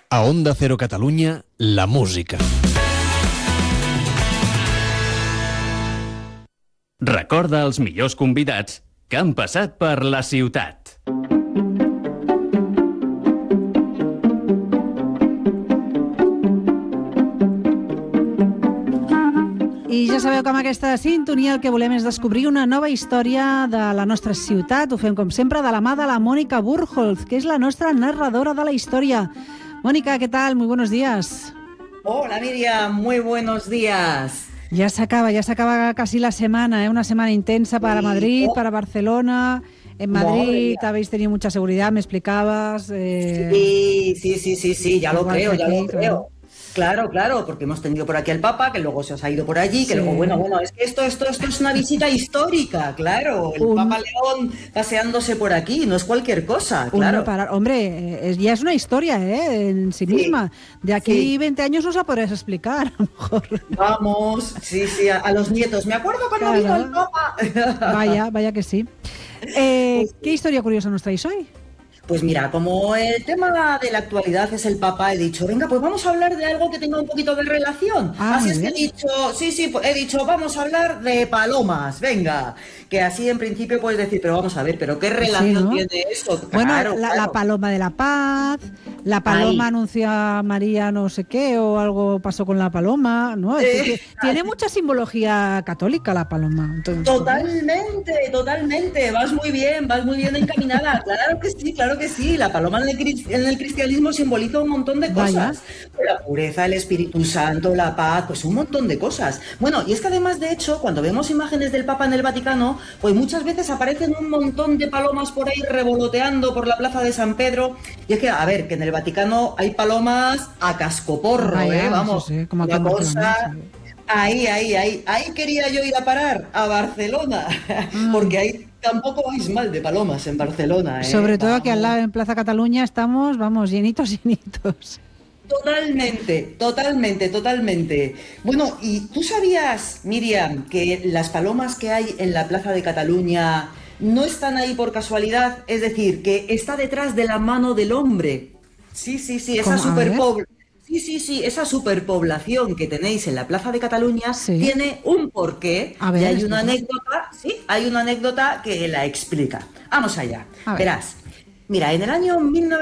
A Onda Cero Catalunya, la música. Recorda els millors convidats que han passat per la ciutat. I ja sabeu que amb aquesta sintonia el que volem és descobrir una nova història de la nostra ciutat. Ho fem, com sempre, de la mà de la Mónica Burholz, que és la nostra narradora de la història. Mónica, ¿qué tal? Muy buenos días. Hola, Miriam, muy buenos días. Ya se acaba casi la semana, ¿eh? Una semana intensa para Madrid, para Barcelona. En Madrid habéis tenido mucha seguridad, me explicabas. Sí, ya lo creo. Claro. Claro, porque hemos tenido por aquí al Papa, que luego se os ha ido por allí, que luego, bueno, es que esto es una visita histórica, claro. El Papa León paseándose por aquí, no es cualquier cosa, claro. Hombre, ya es una historia, en sí misma. De aquí 20 años nos la podrás explicar, a lo mejor. Vamos, sí, a los nietos. Me acuerdo cuando vino el Papa. Vaya que sí. ¿Qué historia curiosa nos traéis hoy? Pues mira, como el tema de la actualidad es el Papa, he dicho, venga, pues vamos a hablar de algo que tenga un poquito de relación. Así es que he dicho, vamos a hablar de palomas, venga. Que así en principio puedes decir, pero vamos a ver, ¿pero qué relación tiene eso? Bueno, claro. La paloma de la paz, la paloma anuncia a María no sé qué, o algo pasó con la paloma, ¿no? Tiene mucha simbología católica la paloma. Entonces, Totalmente, vas muy bien encaminada, claro que sí, la paloma en el cristianismo simboliza un montón de cosas. La pureza, el Espíritu Santo, la paz, pues un montón de cosas. Bueno, y es que además, de hecho, cuando vemos imágenes del Papa en el Vaticano, pues muchas veces aparecen un montón de palomas por ahí revoloteando por la plaza de San Pedro. Y es que, a ver, que en el Vaticano hay palomas a cascoporro, vamos, como una cosa... Ahí quería yo ir a parar, a Barcelona, porque ahí tampoco vais mal de palomas en Barcelona. Sobre todo que al lado en Plaza Cataluña estamos, llenitos. Totalmente. Bueno, ¿y tú sabías, Miriam, que las palomas que hay en la Plaza de Cataluña no están ahí por casualidad? Es decir, que está detrás de la mano del hombre. Sí, esa superpoblación. Sí, esa superpoblación que tenéis en la Plaza de Cataluña tiene un porqué. Y hay una anécdota que la explica. Vamos allá. Verás. Mira, en el año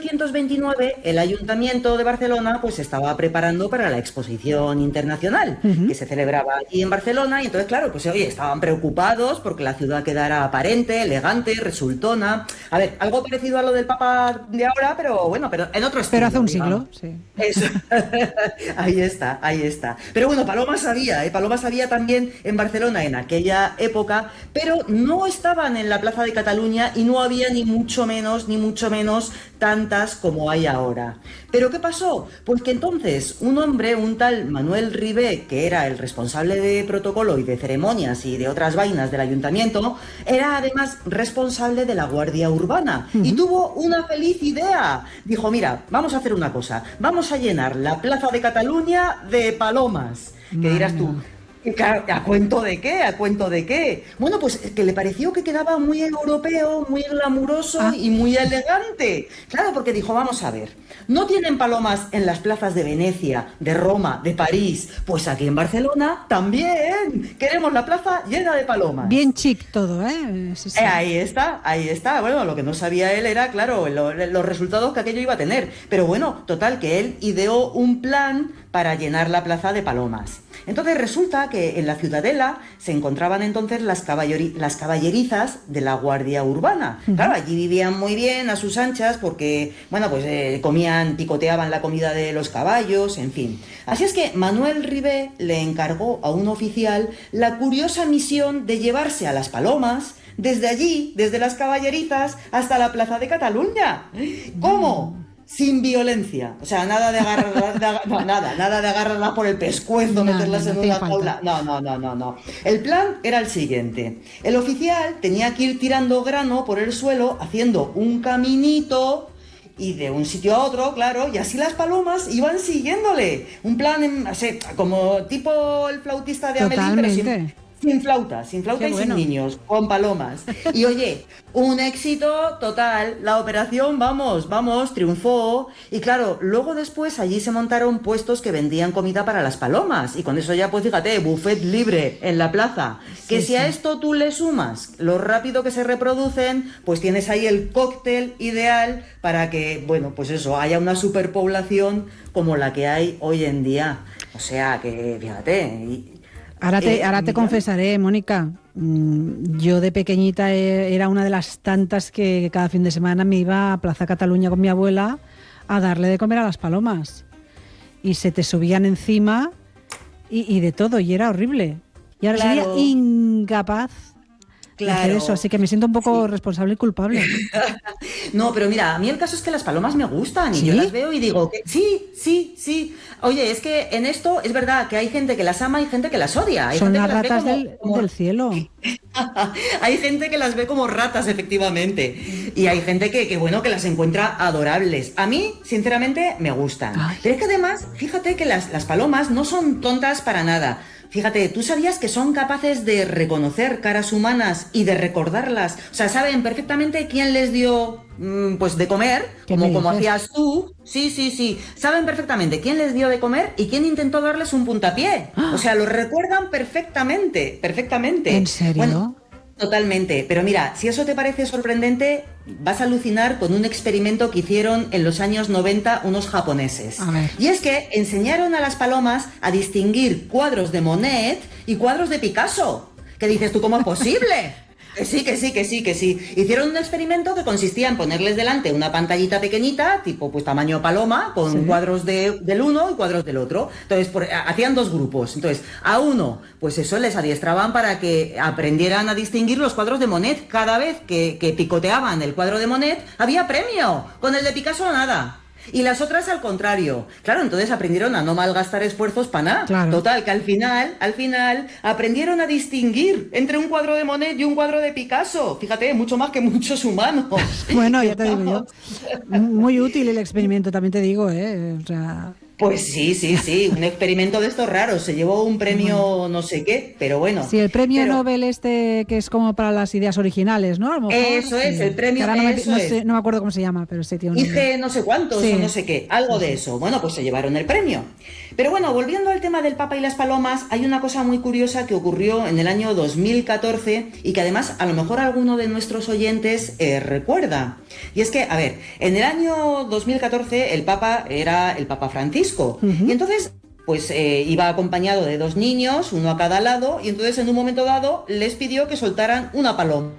1929 el Ayuntamiento de Barcelona pues estaba preparando para la exposición internacional que se celebraba allí en Barcelona, y entonces, claro, pues oye, estaban preocupados porque la ciudad quedara aparente, elegante, resultona. A ver, algo parecido a lo del Papa de ahora, pero bueno, pero en otro estilo. Pero hace un siglo, sí. Eso. Ahí está. Pero bueno, palomas había también en Barcelona en aquella época, pero no estaban en la Plaza de Cataluña y no había ni mucho menos tantas como hay ahora. ¿Pero qué pasó? Pues que entonces un hombre, un tal Manuel Ribé, que era el responsable de protocolo y de ceremonias y de otras vainas del ayuntamiento, era además responsable de la Guardia Urbana y tuvo una feliz idea. Dijo, mira, vamos a hacer una cosa, vamos a llenar la Plaza de Cataluña de palomas. ¿Qué dirás tú? ¿A cuento de qué? Bueno, pues que le pareció que quedaba muy europeo, muy glamuroso y muy elegante. Claro, porque dijo, vamos a ver, ¿no tienen palomas en las plazas de Venecia, de Roma, de París? Pues aquí en Barcelona también queremos la plaza llena de palomas. Bien chic todo, ¿eh? Sí. Ahí está. Bueno, lo que no sabía él era, claro, los resultados que aquello iba a tener. Pero bueno, total, que él ideó un plan para llenar la plaza de palomas. Entonces resulta que en la Ciudadela se encontraban entonces las caballerizas de la Guardia Urbana. Claro, allí vivían muy bien a sus anchas porque, bueno, pues picoteaban la comida de los caballos, en fin. Así es que Manuel Ribé le encargó a un oficial la curiosa misión de llevarse a las palomas desde allí, desde las caballerizas, hasta la Plaza de Cataluña. ¿Cómo? Sin violencia, o sea, nada de agarrarlas por el pescuezo, meterlas en una jaula. No. El plan era el siguiente: el oficial tenía que ir tirando grano por el suelo, haciendo un caminito y de un sitio a otro, claro, y así las palomas iban siguiéndole. Un plan así, como tipo el flautista de Amélie, pero Sin flauta Qué y bueno. sin niños, con palomas. Y oye, un éxito total. La operación, vamos, triunfó. Y claro, luego después allí se montaron puestos que vendían comida para las palomas. Y con eso ya, pues fíjate, buffet libre en la plaza. Que si a esto tú le sumas lo rápido que se reproducen, pues tienes ahí el cóctel ideal para que, bueno, pues eso, haya una superpoblación como la que hay hoy en día. O sea que, fíjate... Ahora te confesaré, Mónica, yo de pequeñita era una de las tantas que cada fin de semana me iba a Plaza Cataluña con mi abuela a darle de comer a las palomas. Y se te subían encima y de todo, y era horrible. Y ahora sería incapaz de hacer eso, así que me siento un poco responsable y culpable. No, pero mira, a mí el caso es que las palomas me gustan y yo las veo y digo que sí. Oye, es que en esto es verdad que hay gente que las ama y gente que las odia. Hay Son gente las que las ve ratas como del cielo. Hay gente que las ve como ratas, efectivamente. Y hay gente que bueno, que las encuentra adorables. A mí, sinceramente, me gustan. Ay. Pero es que además, fíjate que las palomas no son tontas para nada. Fíjate, ¿tú sabías que son capaces de reconocer caras humanas y de recordarlas? O sea, saben perfectamente quién les dio pues de comer, como hacías tú. Sí. Saben perfectamente quién les dio de comer y quién intentó darles un puntapié. O sea, lo recuerdan perfectamente. ¿En serio? Bueno, totalmente. Pero mira, si eso te parece sorprendente, vas a alucinar con un experimento que hicieron en los años 90 unos japoneses. A ver. Y es que enseñaron a las palomas a distinguir cuadros de Monet y cuadros de Picasso. ¿Qué dices tú? ¿Cómo es posible? Que sí. Hicieron un experimento que consistía en ponerles delante una pantallita pequeñita, tipo pues tamaño paloma, con cuadros del uno y cuadros del otro. Entonces hacían dos grupos. Entonces, a uno, pues eso les adiestraban para que aprendieran a distinguir los cuadros de Monet. Cada vez que picoteaban el cuadro de Monet, había premio. Con el de Picasso nada. Y las otras al contrario. Claro, entonces aprendieron a no malgastar esfuerzos para nada. Claro. Total, que al final aprendieron a distinguir entre un cuadro de Monet y un cuadro de Picasso. Fíjate, mucho más que muchos humanos. Bueno, ya te digo yo. Muy útil el experimento, también te digo, ¿eh? O sea... Pues sí, un experimento de estos raros. Se llevó un premio no sé qué, pero bueno. Sí, el premio Nobel que es como para las ideas originales, ¿no? A lo mejor, eso es, el premio, ahora no eso es. No me acuerdo cómo se llama, pero sí tiene un nombre. Hice no sé cuántos o no sé qué, algo de eso. Bueno, pues se llevaron el premio. Pero bueno, volviendo al tema del Papa y las palomas, hay una cosa muy curiosa que ocurrió en el año 2014 y que además a lo mejor alguno de nuestros oyentes recuerda. Y es que, a ver, en el año 2014 el Papa era el Papa Francisco. Y entonces pues iba acompañado de dos niños, uno a cada lado, y entonces en un momento dado les pidió que soltaran una paloma.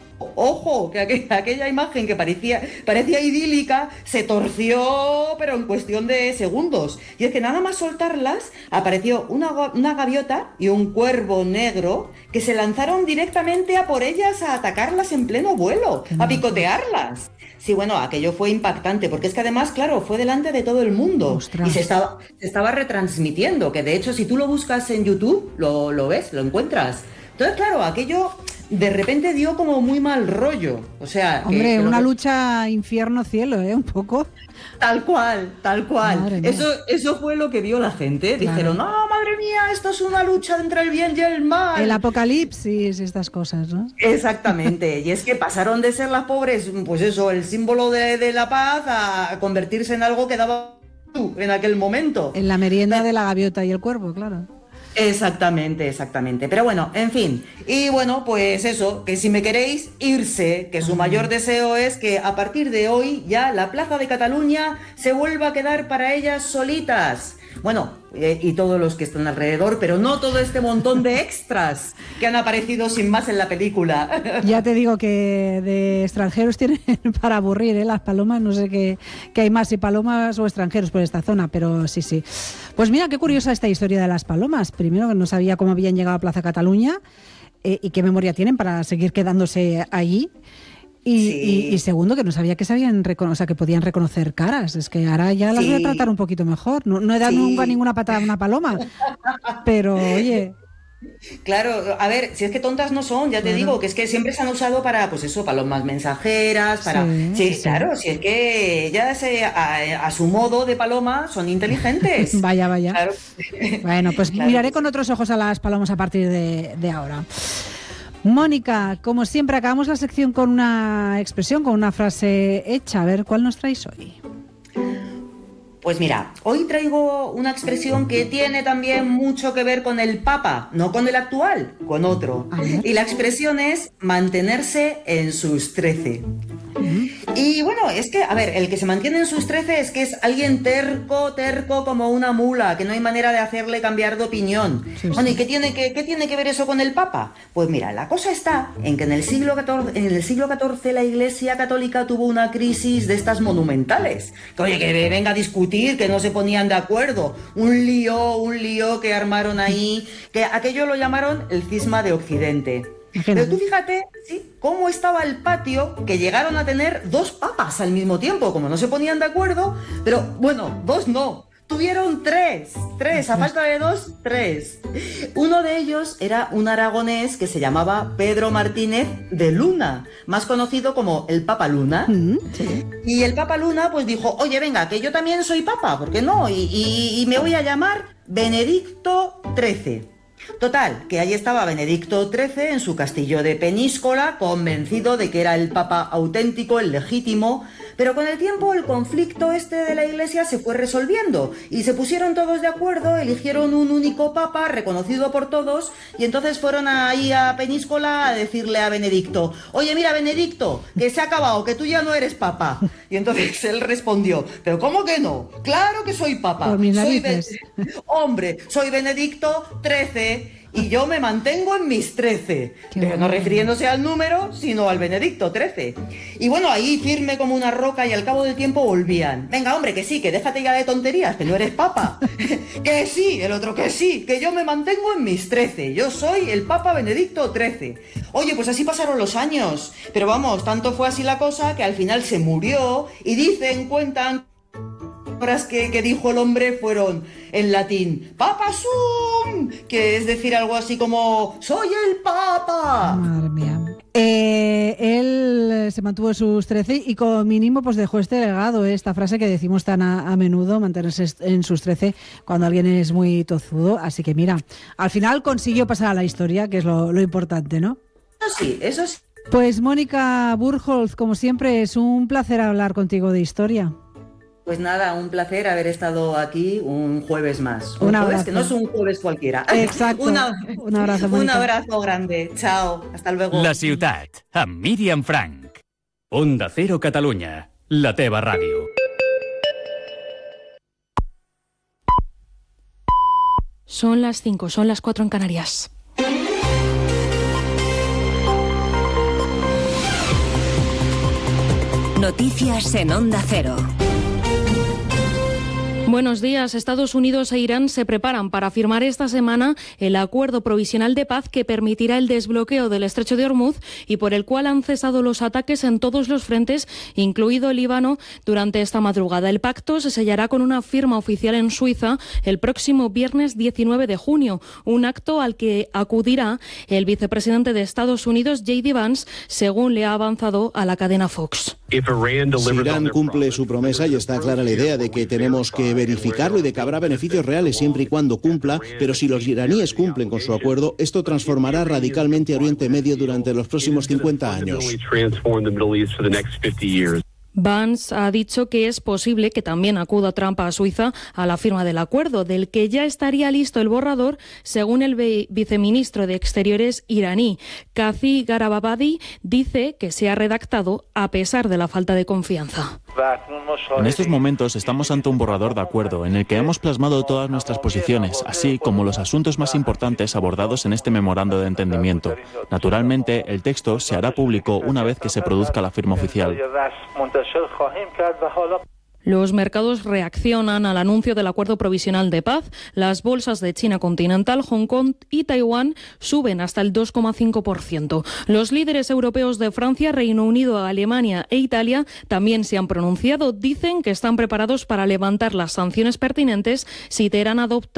Ojo, que aquella imagen que parecía idílica se torció, pero en cuestión de segundos. Y es que nada más soltarlas, apareció una gaviota y un cuervo negro que se lanzaron directamente a por ellas a atacarlas en pleno vuelo, a picotearlas. Sí, bueno, aquello fue impactante, porque es que además, claro, fue delante de todo el mundo. ¡Ostras! Y se estaba retransmitiendo, que de hecho si tú lo buscas en YouTube, lo ves, lo encuentras. Entonces, claro, aquello de repente dio como muy mal rollo. O sea, hombre, una lucha infierno-cielo, ¿eh? Un poco. Tal cual. Madre mía. Eso fue lo que vio la gente. Claro. Dijeron, no, madre mía, esto es una lucha entre el bien y el mal. El apocalipsis, estas cosas, ¿no? Exactamente. Y es que pasaron de ser las pobres, pues eso, el símbolo de la paz, a convertirse en algo que daba en aquel momento. En la merienda de la gaviota y el cuervo, claro. Exactamente. Pero bueno, en fin. Y bueno, pues eso, que si me queréis irse, que su mayor deseo es que a partir de hoy ya la Plaza de Cataluña se vuelva a quedar para ellas solitas. Bueno, y todos los que están alrededor, pero no todo este montón de extras que han aparecido sin más en la película. Ya te digo que de extranjeros tienen para aburrir, ¿eh? Las palomas, no sé qué hay más, si palomas o extranjeros por esta zona, pero sí. Pues mira, qué curiosa esta historia de las palomas. Primero, que no sabía cómo habían llegado a Plaza Cataluña y qué memoria tienen para seguir quedándose allí. Y segundo, que no sabía que que podían reconocer caras. Es que ahora ya las voy a tratar un poquito mejor. No he dado nunca ninguna patada a una paloma. Pero, oye, Claro, a ver, si es que tontas no son, ya te digo, que es que siempre se han usado para, pues eso, palomas mensajeras, para... Sí, claro, si es que ellas a su modo de paloma son inteligentes. Vaya. Claro. Bueno, pues Claro. miraré con otros ojos a las palomas a partir de ahora. Mónica, como siempre, acabamos la sección con una expresión, con una frase hecha. A ver, ¿cuál nos traéis hoy? Pues mira, hoy traigo una expresión que tiene también mucho que ver con el Papa, no con el actual, con otro. Y la expresión es mantenerse en sus 13. Y bueno, es que, a ver, el que se mantiene en sus 13 es que es alguien terco como una mula, que no hay manera de hacerle cambiar de opinión. Bueno, ¿y qué tiene que ver eso con el Papa? Pues mira, la cosa está en que en el siglo XIV la Iglesia Católica tuvo una crisis de estas monumentales. Que, oye, que venga a discutir, que no se ponían de acuerdo. Un lío que armaron ahí, que aquello lo llamaron el cisma de Occidente. Pero tú fíjate, ¿sí?, cómo estaba el patio, que llegaron a tener 2 papas al mismo tiempo, como no se ponían de acuerdo, pero bueno, 2 no, tuvieron 3, a falta de 2, 3. Uno de ellos era un aragonés que se llamaba Pedro Martínez de Luna, más conocido como el Papa Luna. Y el Papa Luna pues dijo, oye, venga, que yo también soy papa, ¿por qué no? Y me voy a llamar Benedicto XIII. Total, que ahí estaba Benedicto XIII en su castillo de Peñíscola, convencido de que era el papa auténtico, el legítimo, pero con el tiempo el conflicto de la Iglesia se fue resolviendo y se pusieron todos de acuerdo, eligieron un único papa reconocido por todos y entonces fueron ahí a Peñíscola a decirle a Benedicto, oye, mira, Benedicto, que se ha acabado, que tú ya no eres papa. Y entonces él respondió, pero ¿cómo que no? Claro que soy papa. Por mis narices. Hombre, soy Benedicto XIII y yo me mantengo en mis 13, pero no refiriéndose al número, sino al Benedicto XIII. Y bueno, ahí firme como una roca y al cabo del tiempo volvían. Venga, hombre, que sí, que déjate ya de tonterías, que no eres papa. Que sí, el otro que sí, que yo me mantengo en mis 13, yo soy el Papa Benedicto XIII. Oye, pues así pasaron los años, pero vamos, tanto fue así la cosa que al final se murió y cuentan que dijo el hombre fueron en latín Papa sum, que es decir algo así como soy el Papa. Madre mía. Él se mantuvo en sus 13 y como mínimo pues dejó este legado, esta frase que decimos tan a menudo, mantenerse en sus 13 cuando alguien es muy tozudo. Así que mira, al final consiguió pasar a la historia, que es lo importante, ¿no? Eso sí. Pues Mónica Burgholz, como siempre, es un placer hablar contigo de historia. Pues nada, un placer haber estado aquí un jueves más. Un abrazo. Jueves que no es un jueves cualquiera. Exacto. Un abrazo, Mónica. Un abrazo grande. Chao. Hasta luego. La ciutat, amb Míriam Frank. Onda Cero Catalunya, la teva ràdio. Son las 5, son las 4 en Canarias. Noticias en Onda Cero. Buenos días. Estados Unidos e Irán se preparan para firmar esta semana el acuerdo provisional de paz que permitirá el desbloqueo del estrecho de Hormuz y por el cual han cesado los ataques en todos los frentes, incluido el Líbano, durante esta madrugada. El pacto se sellará con una firma oficial en Suiza el próximo viernes 19 de junio, un acto al que acudirá el vicepresidente de Estados Unidos, J.D. Vance, según le ha avanzado a la cadena Fox. Si Irán cumple su promesa, y está clara la idea de que tenemos que verificarlo y de que habrá beneficios reales siempre y cuando cumpla, pero si los iraníes cumplen con su acuerdo, esto transformará radicalmente a Oriente Medio durante los próximos 50 años. Vance ha dicho que es posible que también acuda Trump a Suiza a la firma del acuerdo, del que ya estaría listo el borrador, según el viceministro de Exteriores iraní. Qazi Garababadi dice que se ha redactado a pesar de la falta de confianza. En estos momentos estamos ante un borrador de acuerdo en el que hemos plasmado todas nuestras posiciones, así como los asuntos más importantes abordados en este memorando de entendimiento. Naturalmente, el texto se hará público una vez que se produzca la firma oficial. Los mercados reaccionan al anuncio del acuerdo provisional de paz. Las bolsas de China continental, Hong Kong y Taiwán suben hasta el 2,5%. Los líderes europeos de Francia, Reino Unido, Alemania e Italia también se han pronunciado. Dicen que están preparados para levantar las sanciones pertinentes si Teherán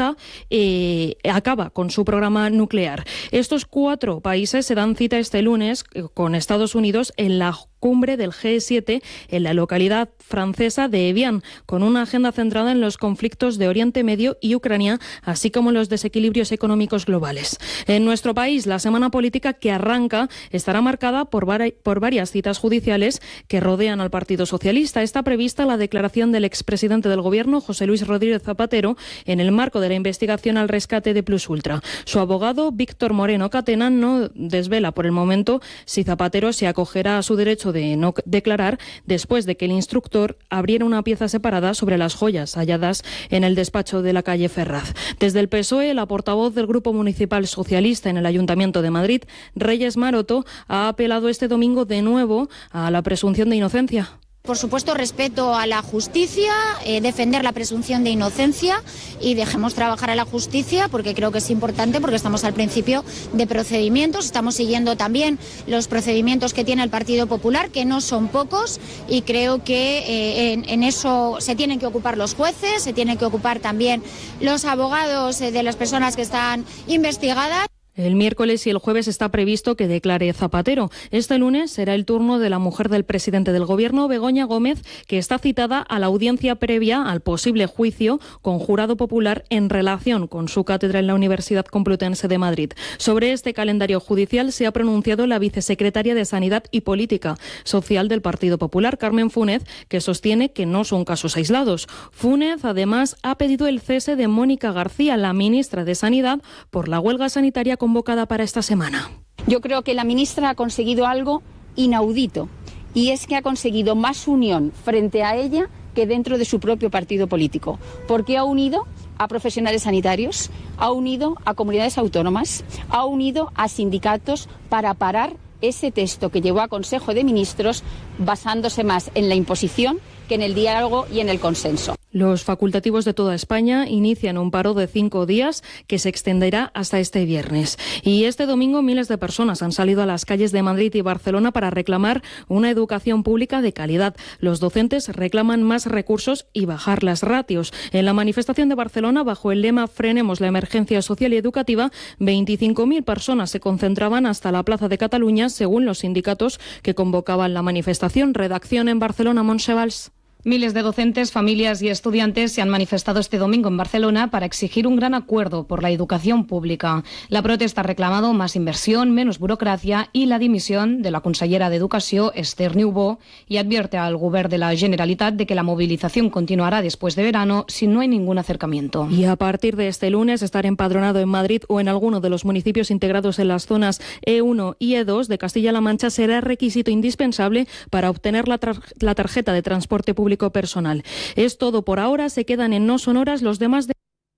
acaba con su programa nuclear. Estos 4 países se dan cita este lunes con Estados Unidos en la cumbre del G7 en la localidad francesa de Evian, con una agenda centrada en los conflictos de Oriente Medio y Ucrania, así como los desequilibrios económicos globales. En nuestro país, la semana política que arranca estará marcada por varias citas judiciales que rodean al Partido Socialista. Está prevista la declaración del expresidente del Gobierno, José Luis Rodríguez Zapatero, en el marco de la investigación al rescate de Plus Ultra. Su abogado, Víctor Moreno Catena, no desvela por el momento si Zapatero se acogerá a su derecho de no declarar después de que el instructor abriera una pieza separada sobre las joyas halladas en el despacho de la calle Ferraz. Desde el PSOE, la portavoz del Grupo Municipal Socialista en el Ayuntamiento de Madrid, Reyes Maroto, ha apelado este domingo de nuevo a la presunción de inocencia. Por supuesto, respeto a la justicia, defender la presunción de inocencia y dejemos trabajar a la justicia porque creo que es importante porque estamos al principio de procedimientos. Estamos siguiendo también los procedimientos que tiene el Partido Popular, que no son pocos, y creo que en eso se tienen que ocupar los jueces, se tienen que ocupar también los abogados de las personas que están investigadas. El miércoles y el jueves está previsto que declare Zapatero. Este lunes será el turno de la mujer del presidente del Gobierno, Begoña Gómez, que está citada a la audiencia previa al posible juicio con jurado popular en relación con su cátedra en la Universidad Complutense de Madrid. Sobre este calendario judicial se ha pronunciado la vicesecretaria de Sanidad y Política Social del Partido Popular, Carmen Fúnez, que sostiene que no son casos aislados. Fúnez, además, ha pedido el cese de Mónica García, la ministra de Sanidad, por la huelga sanitaria convocada para esta semana. Yo creo que la ministra ha conseguido algo inaudito, y es que ha conseguido más unión frente a ella que dentro de su propio partido político, porque ha unido a profesionales sanitarios, ha unido a comunidades autónomas, ha unido a sindicatos para parar ese texto que llevó a Consejo de Ministros basándose más en la imposición que en el diálogo y en el consenso. Los facultativos de toda España inician un paro de 5 días que se extenderá hasta este viernes. Y este domingo miles de personas han salido a las calles de Madrid y Barcelona para reclamar una educación pública de calidad. Los docentes reclaman más recursos y bajar las ratios. En la manifestación de Barcelona, bajo el lema Frenemos la emergencia social y educativa, 25.000 personas se concentraban hasta la Plaza de Cataluña, según los sindicatos que convocaban la manifestación. Redacción en Barcelona, Montse Valls. Miles de docentes, familias y estudiantes se han manifestado este domingo en Barcelona para exigir un gran acuerdo por la educación pública. La protesta ha reclamado más inversión, menos burocracia y la dimisión de la consellera d'Educació, Esther Niubó, y advierte al Govern de la Generalitat de que la movilización continuará después de verano si no hay ningún acercamiento. Y a partir de este lunes, estar empadronado en Madrid o en alguno de los municipios integrados en las zonas E1 y E2 de Castilla-La Mancha será requisito indispensable para obtener la tarjeta de transporte público personal. Es todo por ahora, se quedan en No Sonoras los demás de...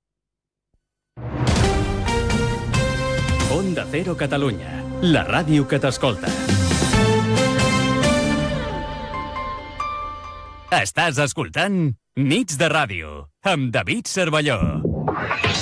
Onda Cero Catalunya, la ràdio que t'escolta. Estàs escoltant Nits de Ràdio amb David Cervelló.